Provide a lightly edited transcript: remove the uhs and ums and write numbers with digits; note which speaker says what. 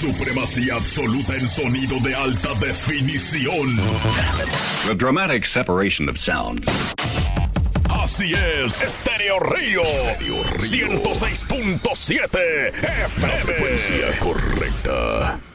Speaker 1: Supremacía absoluta en sonido de alta definición.
Speaker 2: The dramatic separation of sounds.
Speaker 1: Así es, Estéreo Río. 106.7 FM. La frecuencia correcta.